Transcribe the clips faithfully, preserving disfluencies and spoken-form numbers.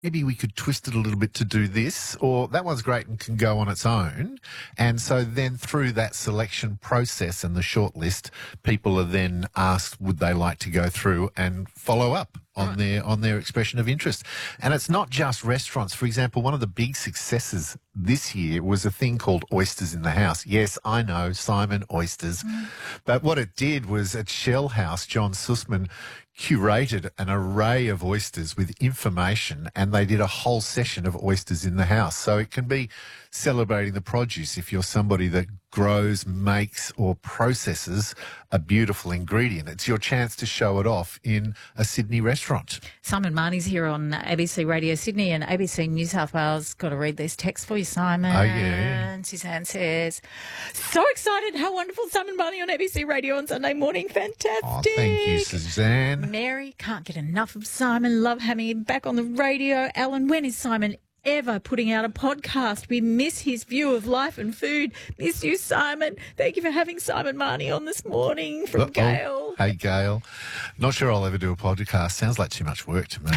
maybe we could twist it a little bit to do this, or that one's great and can go on its own. And so then through that selection process and the shortlist, people are then asked would they like to go through and follow up on Right. their on their expression of interest. And it's not just restaurants. For example, one of the big successes this year was a thing called Oysters in the House. Yes, I know, Simon Oysters. Mm. But what it did was at Shell House, John Sussman curated an array of oysters with information, and they did a whole session of oysters in the house. So it can be celebrating the produce if you're somebody that grows, makes or processes a beautiful ingredient. It's your chance to show it off in a Sydney restaurant. Simon Marnie's here on A B C Radio Sydney and A B C New South Wales. Got to read these texts for you, Simon. Oh, yeah. Suzanne says, so excited. How wonderful. Simon Marnie on A B C Radio on Sunday morning. Fantastic. Oh, thank you, Suzanne. Mary, can't get enough of Simon. Love having him back on the radio. Alan, when is Simon ever putting out a podcast? We miss his view of life and food. Miss you, Simon. Thank you for having Simon Marnie on this morning from Uh-oh. Gail. Hey, Gail. Not sure I'll ever do a podcast. Sounds like too much work to me.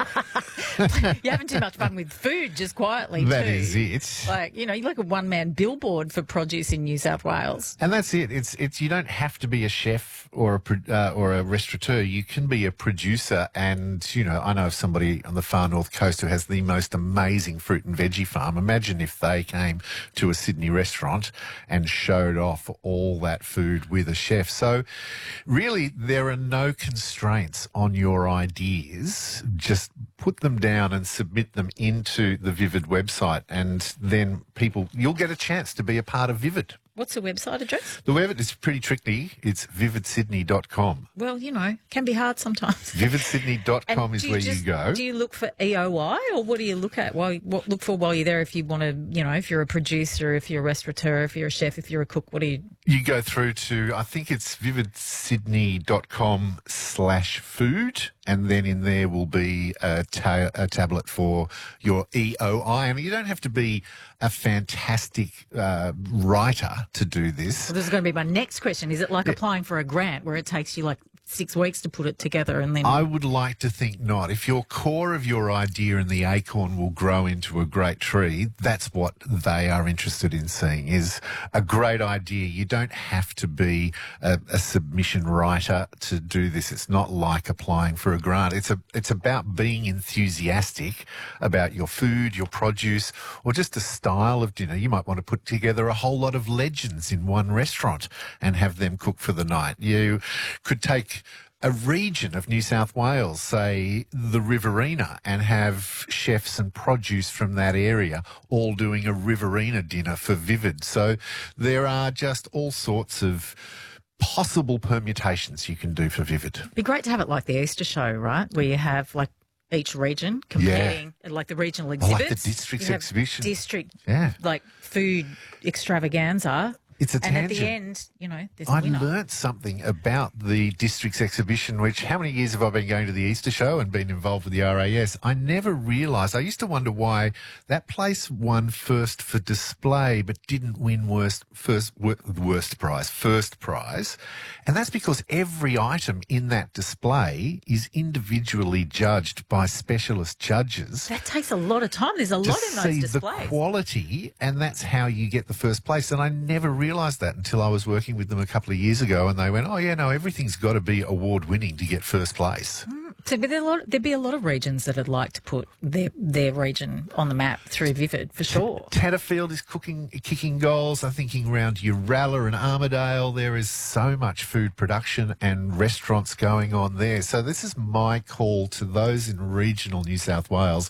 You're having too much fun with food, just quietly, That too. is it. Like, you know, you're like a one-man billboard for produce in New South Wales. And that's it. It's it's you don't have to be a chef or a pro- uh, or a restaurateur. You can be a producer. And you know, I know of somebody on the far north coast who has the most amazing fruit and veggie farm. Imagine if they came to a Sydney restaurant and showed off all that food with a chef. So, really, there are no constraints on your ideas. Just put them down and submit them into the Vivid website, and then people you'll get a chance to be a part of Vivid. What's the website address? The web is pretty tricky. It's vivid sydney dot com. Well, you know, can be hard sometimes. vivid sydney dot com And is do where just- you go. Do you look for E O I, or what do you look at? While, what look for while you're there? If you want to, you know, if you're a producer, if you're a restaurateur, if you're a chef, if you're a cook, what do you? You go through to, I think it's vivid sydney dot com slash food, and then in there will be a, ta- a tablet for your E O I. I mean, you don't have to be a fantastic uh, writer to do this. Well, this is going to be my next question. Is it like applying for a grant where it takes you like six weeks to put it together and then? I would like to think not. If your core of your idea and the acorn will grow into a great tree, that's what they are interested in seeing, is a great idea. You don't have to be a, a submission writer to do this. It's not like applying for a grant. It's a, it's about being enthusiastic about your food, your produce, or just a style of dinner. You might want to put together a whole lot of legends in one restaurant and have them cook for the night. You could take a region of New South Wales, say the Riverina, and have chefs and produce from that area all doing a Riverina dinner for Vivid. So there are just all sorts of possible permutations you can do for Vivid. It'd be great to have it like the Easter show, right? Where you have like each region competing, like the regional I exhibits. like the districts You have exhibition. District, Yeah. like food extravaganza. It's a And tangent. at the end, you know, there's a I winner. learnt something about the districts exhibition, which how many years have I been going to the Easter show and been involved with the R A S? I never realised. I used to wonder why that place won first for display but didn't win worst, first, wor- worst prize, first prize. And that's because every item in that display is individually judged by specialist judges. That takes a lot of time. There's a to lot in those see the displays. quality, and that's how you get the first place. And I never realised that until I was working with them a couple of years ago, and they went, "Oh yeah, no, everything's got to be award winning to get first place." So, but there a lot, there'd be a lot of regions that'd like to put their their region on the map through Vivid, for sure. Tatterfield is cooking, kicking goals. I'm thinking around Uralla and Armidale. There is so much food production and restaurants going on there. So this is my call to those in regional New South Wales.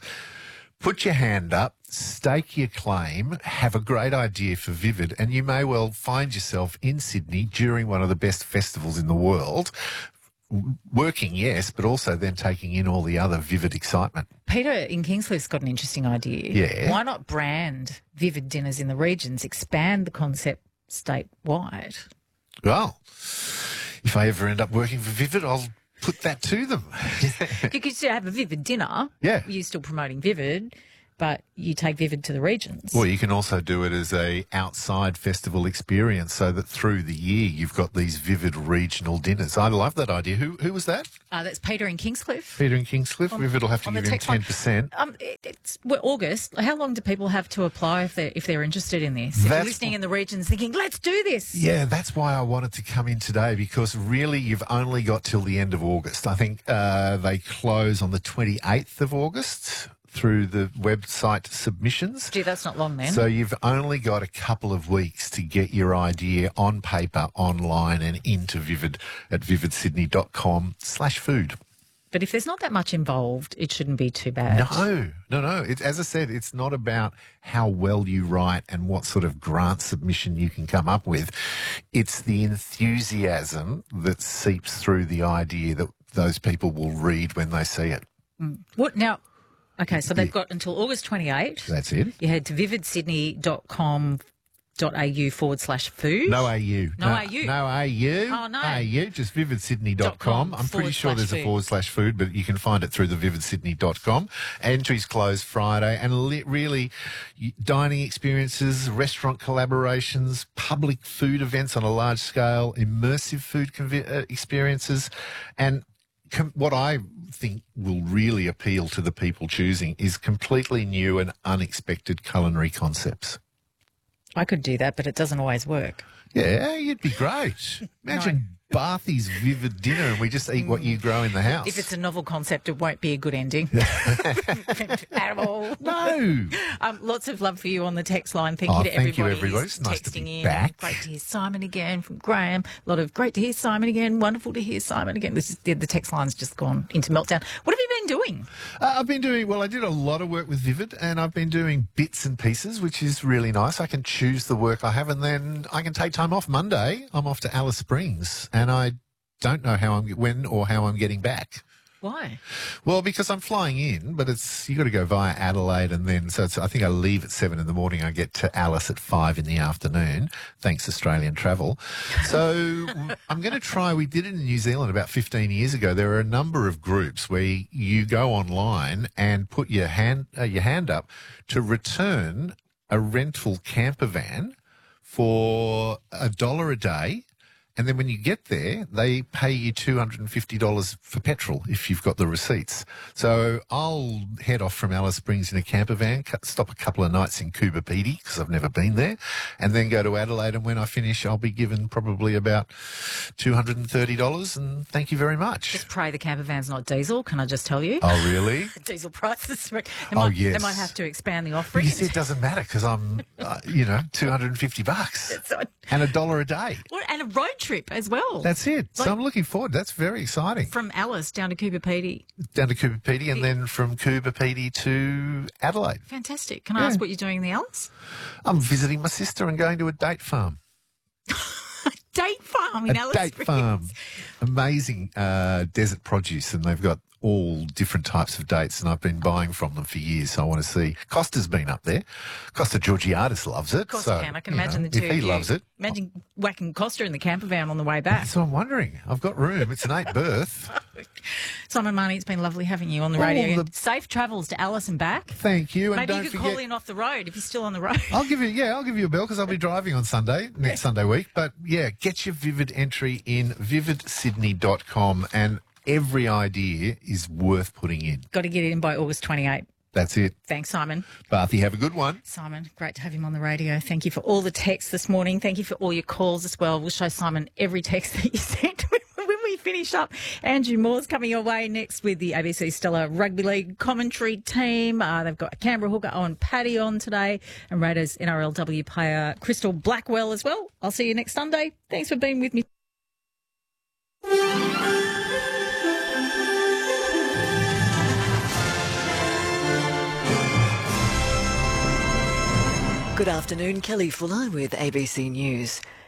Put your hand up, stake your claim, have a great idea for Vivid, and you may well find yourself in Sydney during one of the best festivals in the world, working, yes, but also then taking in all the other Vivid excitement. Peter in Kingscliff's got an interesting idea. Yeah. Why not brand Vivid dinners in the regions, expand the concept statewide? Well, if I ever end up working for Vivid, I'll put that to them. You could still have a Vivid dinner. Yeah. You're still promoting Vivid. but you take Vivid to the regions. Well, you can also do it as a outside festival experience so that through the year you've got these Vivid regional dinners. I love that idea. Who who was that? Uh, that's Peter in Kingscliff. Peter in Kingscliff. On- Vivid will have to on the give him text line. ten percent. Um, it, it's well, August. How long do people have to apply if they're, if they're interested in this? If you're That's listening in the regions thinking, let's do this. Yeah, that's why I wanted to come in today, because really you've only got till the end of August. I think uh, they close on the twenty-eighth of August through the website submissions. Gee, that's not long then. So you've only got a couple of weeks to get your idea on paper, online and into Vivid at vividsydney.com slash food. But if there's not that much involved, it shouldn't be too bad. No, no, no. It's, as I said, it's not about how well you write and what sort of grant submission you can come up with. It's the enthusiasm that seeps through the idea that those people will read when they see it. What now? Okay, so they've got until August twenty-eighth. That's it. You head to vividsydney.com dot au forward slash food. No A U. No A U. No A U. Oh, no. A U, just vividsydney dot Dot com com. I'm pretty forward sure slash there's a food. forward slash food, but you can find it through the vividsydney dot com. Entries close Friday, and li- really y- dining experiences, restaurant collaborations, public food events on a large scale, immersive food convi- uh, experiences, and com- what I think will really appeal to the people choosing is completely new and unexpected culinary concepts. I could do that, but it doesn't always work. Yeah, you'd be great. Imagine Barthy's Vivid dinner and we just eat what you grow in the house. If it's a novel concept, it won't be a good ending at all. No. Um, lots of love for you on the text line. Thank Oh, you to thank you, everybody. everybody. who's It's nice to texting be in. back. Great to hear Simon again from Graham. A lot of great to hear Simon again. Wonderful to hear Simon again. This is, the, the text line's just gone into meltdown. What have you been doing? Uh, I've been doing, well, I did a lot of work with Vivid and I've been doing bits and pieces, which is really nice. I can choose the work I have and then I can take time off. Monday, I'm off to Alice Springs and I don't know how I'm, when or how I'm getting back. Why? Well, because I'm flying in, but it's you got to go via Adelaide, and then so it's, I think I leave at seven in the morning. I get to Alice at five in the afternoon. Thanks, Australian Travel. So I'm going to try. We did it in New Zealand about fifteen years ago. There are a number of groups where you go online and put your hand uh, your hand up to return a rental camper van for a dollar a day. And then when you get there, they pay you two hundred fifty dollars for petrol if you've got the receipts. So I'll head off from Alice Springs in a camper van, cut- stop a couple of nights in Coober Pedy because I've never been there, and then go to Adelaide. And when I finish, I'll be given probably about two hundred thirty dollars. And thank you very much. Just pray the camper van's not diesel, can I just tell you? Oh, really? Diesel prices. They Oh, might, yes. They might have to expand the But offering. you see, it doesn't matter because I'm, uh, you know, two hundred fifty bucks So- and a dollar a day. What- and a road trip as well. That's it. So Like- I'm looking forward. That's very exciting. From Alice down to Coober Pedy. Down to Coober Pedy and then from Coober Pedy to Adelaide. Fantastic. Can I Yeah. ask what you're doing in the Alice? I'm visiting my sister and going to a date farm. Date farm in a Alice date Springs. farm. Amazing uh, desert produce, and they've got all different types of dates, and I've been buying from them for years, so I want to see. Costa's been up there. Costa Georgiadis loves it. Costa so, can. I can you imagine know, the two If he of you. loves it. Imagine whacking Costa in the camper van on the way back. So I'm wondering. I've got room. It's an eight berth. Simon Marnie, it's been lovely having you on the Oh, radio. the- Safe travels to Alice and back. Thank you. And Maybe don't you could forget, call in off the road if you're still on the road. I'll give you, yeah, I'll give you a bell because I'll be driving on Sunday, next Sunday week. But yeah, get your Vivid entry in vivid sydney dot com, and every idea is worth putting in. Got to get it in by August twenty-eighth. That's it. Thanks, Simon. Barthy, have a good one. Simon, great to have him on the radio. Thank you for all the texts this morning. Thank you for all your calls as well. We'll show Simon every text that you sent when we finish up. Andrew Moore's coming your way next with the A B C Stella Rugby League commentary team. Uh, they've got Canberra hooker Owen Paddy on today and Raiders N R L W player Crystal Blackwell as well. I'll see you next Sunday. Thanks for being with me. Good afternoon, Kelly Fuller with A B C News.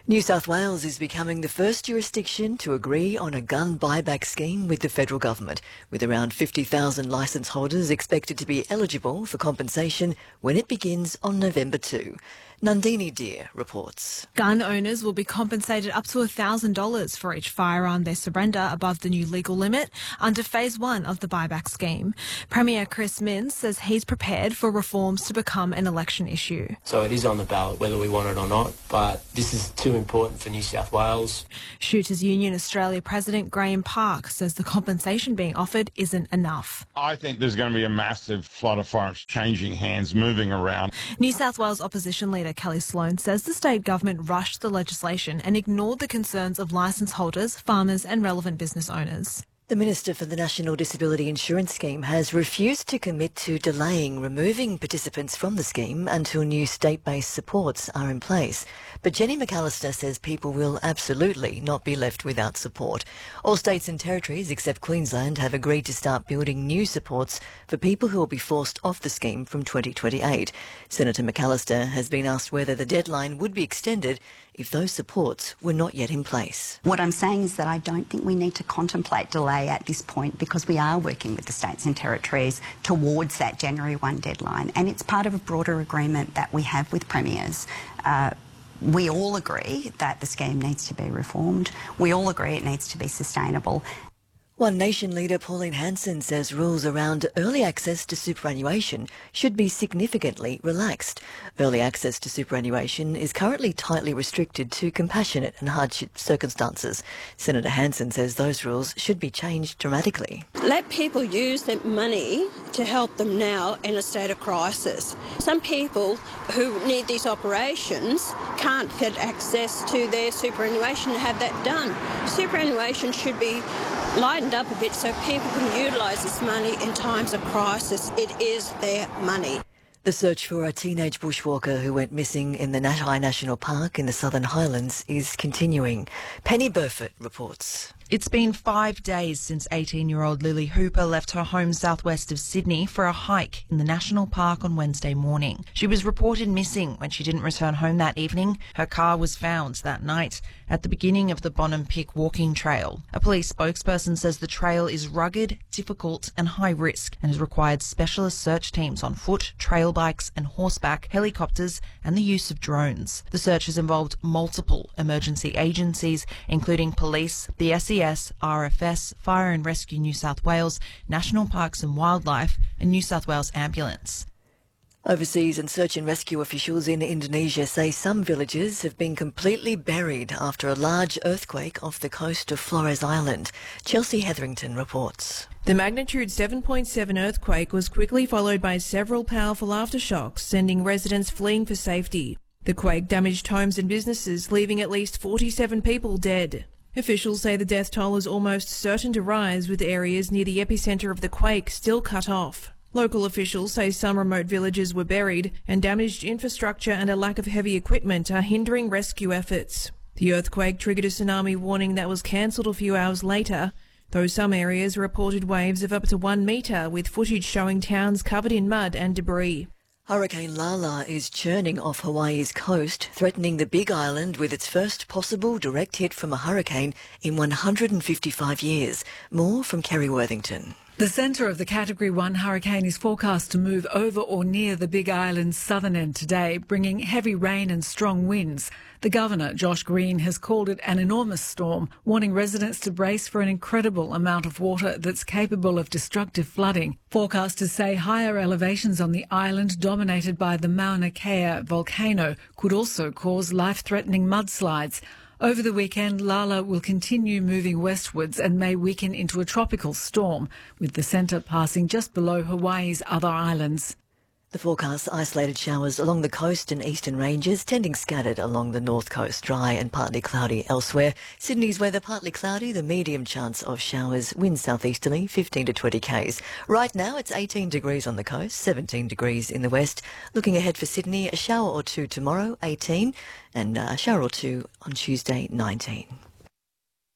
New South Wales is becoming the first jurisdiction to agree on a gun buyback scheme with the federal government, with around fifty thousand licence holders expected to be eligible for compensation when it begins on November second. Nandini Deer reports. Gun owners will be compensated up to one thousand dollars for each firearm they surrender above the new legal limit under phase one of the buyback scheme. Premier Chris Minns says he's prepared for reforms to become an election issue. So it is on the ballot whether we want it or not, but this is too important for New South Wales. Shooters Union Australia President Graham Park says the compensation being offered isn't enough. I think there's going to be a massive flood of firearms changing hands, moving around. New South Wales opposition leader Kelly Sloan says the state government rushed the legislation and ignored the concerns of licence holders, farmers and relevant business owners. The Minister for the National Disability Insurance Scheme has refused to commit to delaying removing participants from the scheme until new state-based supports are in place. But Jenny McAllister says people will absolutely not be left without support. All states and territories except Queensland have agreed to start building new supports for people who will be forced off the scheme from twenty twenty-eight. Senator McAllister has been asked whether the deadline would be extended if those supports were not yet in place. What I'm saying is that I don't think we need to contemplate delay at this point because we are working with the states and territories towards that January first deadline, and it's part of a broader agreement that we have with premiers. Uh, we all agree that the scheme needs to be reformed. We all agree it needs to be sustainable. One Nation leader Pauline Hanson says rules around early access to superannuation should be significantly relaxed. Early access to superannuation is currently tightly restricted to compassionate and hardship circumstances. Senator Hanson says those rules should be changed dramatically. Let people use their money to help them now in a state of crisis. Some people who need these operations can't get access to their superannuation and have that done. Superannuation should be lightened up a bit so people can utilise this money in times of crisis. It is their money. The search for a teenage bushwalker who went missing in the Natai National Park in the Southern Highlands is continuing. Penny Burford reports. It's been five days since eighteen-year-old Lily Hooper left her home southwest of Sydney for a hike in the National Park on Wednesday morning. She was reported missing when she didn't return home that evening. Her car was found that night at the beginning of the Bonham Pick walking trail. A police spokesperson says the trail is rugged, difficult and high risk and has required specialist search teams on foot, trail bikes and horseback, helicopters and the use of drones. The search has involved multiple emergency agencies, including police, the S E S, R F S, Fire and Rescue New South Wales, National Parks and Wildlife and New South Wales Ambulance. Overseas and search and rescue officials in Indonesia say some villages have been completely buried after a large earthquake off the coast of Flores Island. Chelsea Hetherington reports. The magnitude seven point seven earthquake was quickly followed by several powerful aftershocks, sending residents fleeing for safety. The quake damaged homes and businesses, leaving at least forty-seven people dead. Officials say the death toll is almost certain to rise, with areas near the epicentre of the quake still cut off. Local officials say some remote villages were buried and damaged infrastructure and a lack of heavy equipment are hindering rescue efforts. The earthquake triggered a tsunami warning that was cancelled a few hours later, though some areas reported waves of up to one metre, with footage showing towns covered in mud and debris. Hurricane Lala is churning off Hawaii's coast, threatening the Big Island with its first possible direct hit from a hurricane in one hundred fifty-five years. More from Kerry Worthington. The centre of the Category one hurricane is forecast to move over or near the Big Island's southern end today, bringing heavy rain and strong winds. The Governor, Josh Green, has called it an enormous storm, warning residents to brace for an incredible amount of water that's capable of destructive flooding. Forecasters say higher elevations on the island, dominated by the Mauna Kea volcano, could also cause life-threatening mudslides. Over the weekend, Lala will continue moving westwards and may weaken into a tropical storm, with the centre passing just below Hawaii's other islands. The forecast: isolated showers along the coast and eastern ranges, tending scattered along the north coast, dry and partly cloudy elsewhere. Sydney's weather: partly cloudy, the medium chance of showers, winds southeasterly, fifteen to twenty k's. Right now it's eighteen degrees on the coast, seventeen degrees in the west. Looking ahead for Sydney, a shower or two tomorrow, eighteen, and a shower or two on Tuesday, nineteen.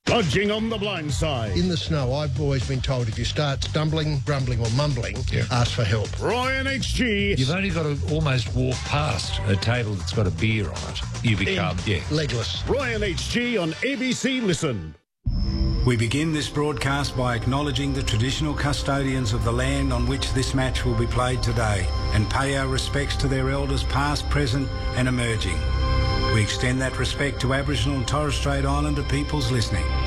Lodging on the blind side. In the snow, I've always been told if you start stumbling, grumbling or mumbling, yeah. ask for help. Ryan H G. You've only got to almost walk past a table that's got a beer on it. You become, In yeah. legless. Ryan H G on A B C Listen. We begin this broadcast by acknowledging the traditional custodians of the land on which this match will be played today and pay our respects to their elders past, present and emerging. We extend that respect to Aboriginal and Torres Strait Islander peoples listening.